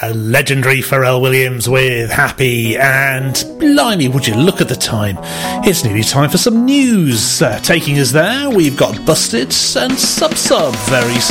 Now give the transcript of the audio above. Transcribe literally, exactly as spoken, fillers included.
a legendary Pharrell Williams with Happy, and blimey, would you look at the time. It's nearly time for some news. Uh, taking us there, we've got Busted and Sub Sub very soon.